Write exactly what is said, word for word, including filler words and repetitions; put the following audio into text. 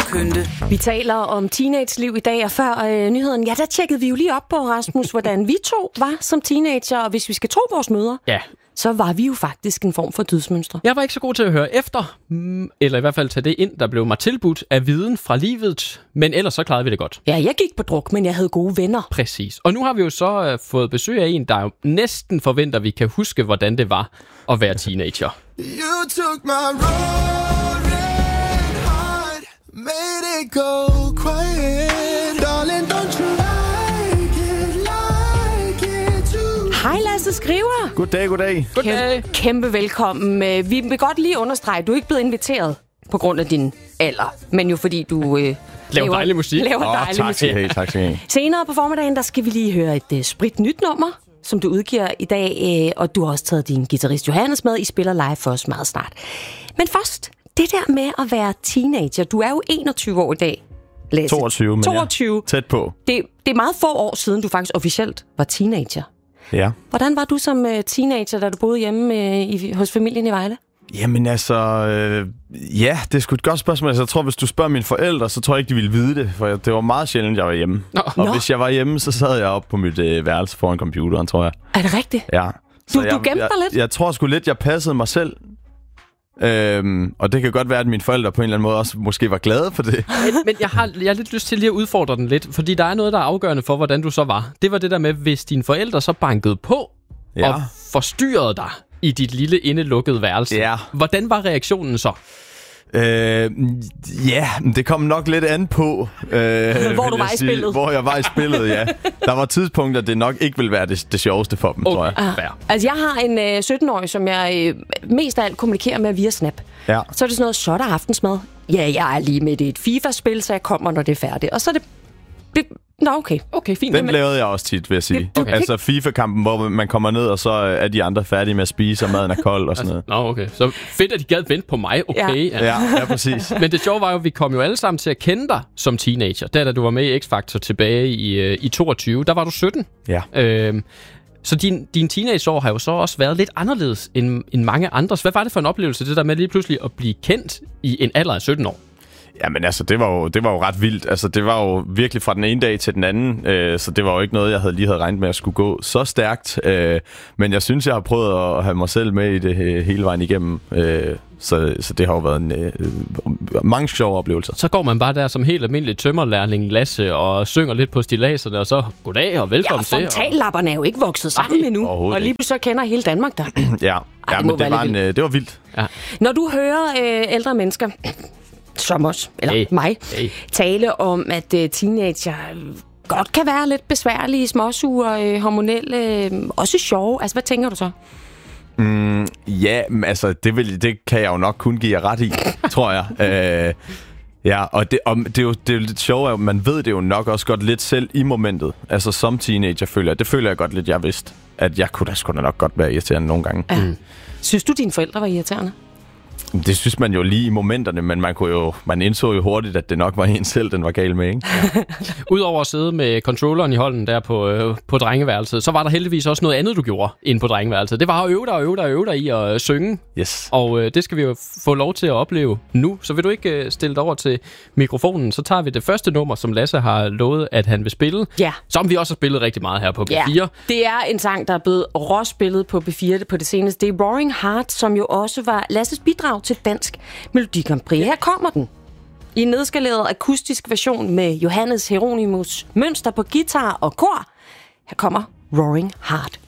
pynte. Vi taler om teenage-liv i dag, og før øh, nyheden, ja, der tjekkede vi jo lige op på, Rasmus, hvordan vi to var som teenager, og hvis vi skal tro vores mødre, ja. så var vi jo faktisk en form for dydsmønstre. Jeg var ikke så god til at høre efter, eller i hvert fald tage det ind, der blev mig tilbudt af viden fra livet, men ellers så klarede vi det godt. Ja, jeg gik på druk, men jeg havde gode venner. Præcis. Og nu har vi jo så uh, fået besøg af en, der jo næsten forventer, at vi kan huske, hvordan det var at være teenager. You took my road red heart, made it go quiet. Darling, don't you like it, like it too? Hej Lasse Skriver. Goddag, goddag. Goddag. Kæmpe, kæmpe velkommen. Vi vil godt lige understrege, du er ikke blevet inviteret på grund af din alder, men jo fordi du øh, laver, laver dejlig musik. Laver oh, dejlig tak, musik. Hey, tak skal I have. Senere på formiddagen, der skal vi lige høre et uh, sprit nyt nummer, som du udgiver i dag, øh, og du har også taget din guitarist Johannes med. I spiller live for os meget snart. Men først, det der med at være teenager. Du er jo enogtyve år i dag, Lasse. toogtyve, men toogtyve. Ja, tæt på. Det, det er meget få år siden, du faktisk officielt var teenager. Ja. Hvordan var du som uh, teenager, da du boede hjemme uh, i, hos familien i Vejle? Jamen altså, øh, ja, det er sgu et godt spørgsmål. Altså, jeg tror, hvis du spørger mine forældre, så tror jeg ikke, de ville vide det. For det var meget sjældent, jeg var hjemme. Nå. Og Nå. hvis jeg var hjemme, så sad jeg op på mit øh, værelse foran computeren, tror jeg. Er det rigtigt? Ja. Du, jeg, du gemte jeg, dig lidt? Jeg, jeg tror sgu lidt, jeg passede mig selv. Øhm, og det kan godt være, at mine forældre på en eller anden måde også måske var glade for det. Men, men jeg, har, jeg har lidt lyst til lige at udfordre den lidt, fordi der er noget, der er afgørende for, hvordan du så var. Det var det der med, hvis dine forældre så bankede på Ja. og forstyrrede dig i dit lille indelukkede værelse. Ja. Hvordan var reaktionen så? Øh, ja, det kom nok lidt an på, øh, Hvor du vil var jeg i sige. spillet. Hvor jeg var i spillet, ja. Der var tidspunkter, det nok ikke ville være det, det sjoveste for dem, Okay. tror jeg. Ah. Fair. Altså, jeg har en øh, sytten-årig, som jeg øh, mest af alt kommunikerer med via Snap. Ja. Så er det sådan noget, så er der aftensmad. Ja, jeg er lige midt i et FIFA-spil, så jeg kommer, når det er færdigt. Og så er det... det Nå, okay. Okay, fint. Den lavede jeg også tit, vil jeg sige. Det- okay. Altså FIFA-kampen, hvor man kommer ned, og så er de andre færdige med at spise, og maden er kold og sådan noget. Nå, okay. Så fedt, at de gad vente på mig. Okay. Ja. Ja, ja, præcis. Men det sjove var jo, at vi kom jo alle sammen til at kende dig som teenager. Der, da du var med i X-Factor tilbage i, øh, i toogtyve, der var du sytten. Ja. Øhm, så din, din teenageår har jo så også været lidt anderledes end, end mange andres. Hvad var det for en oplevelse, det der med lige pludselig at blive kendt i en alder af sytten år? Jamen altså, det var, jo, det var jo ret vildt. Altså, det var jo virkelig fra den ene dag til den anden, øh, så det var jo ikke noget, jeg havde lige havde regnet med at skulle gå så stærkt. Øh, men jeg synes, jeg har prøvet at have mig selv med i det øh, hele vejen igennem. Øh, så, så det har jo været en, øh, mange sjove oplevelser. Så går man bare der som helt almindelig tømmerlærling Lasse og synger lidt på stilladserne, og så goddag og velkommen Ja, til. Og... frontallapperne er jo ikke vokset sammen Ej, endnu. overhovedet Og lige ikke. pludselig så kender hele Danmark dig. Ja, Ej, ja det må men det være var, lidt en, øh, det var vildt. Ja. Når du hører øh, ældre mennesker, som os, eller Hey. mig, Hey. tale om, at øh, teenager øh, godt kan være lidt besværlige, småsure, øh, hormonelle, øh, også sjove. Altså, hvad tænker du så? Mm, ja, men altså, det, vil, det kan jeg jo nok kun give jer ret i, tror jeg. Øh, ja, og, det, og det, er jo, det er jo lidt sjovt, at man ved det jo nok også godt lidt selv i momentet. Altså, som teenager føler jeg, det føler jeg godt lidt, jeg vidste, at jeg kunne da sgu da nok godt være irriterende nogle gange. Ja. Synes du, dine forældre var irriterende? Det synes man jo lige i momenterne, men man kunne jo, man indså jo hurtigt, at det nok var en selv, den var gal med, ikke? Udover at sidde med controlleren i hånden der på, øh, på drengeværelset, så var der heldigvis også noget andet, du gjorde inde på drengeværelset. Det var at øve dig og øve dig og øve dig i at øh, synge. Yes. Og øh, det skal vi jo få lov til at opleve nu. Så vil du ikke øh, stille dig over til mikrofonen, så tager vi det første nummer, som Lasse har lovet, at han vil spille. Ja. Som vi også har spillet rigtig meget her på B fire. Ja, det er en sang, der er blevet råspillet på B fire på det seneste. Det er Roaring Heart, som jo også var Lasses bidrag til Dansk Melodi Grand Prix. Her kommer den. I en nedskaleret akustisk version med Johannes Hieronymus Mønster på guitar og kor. Her kommer Roaring Heart.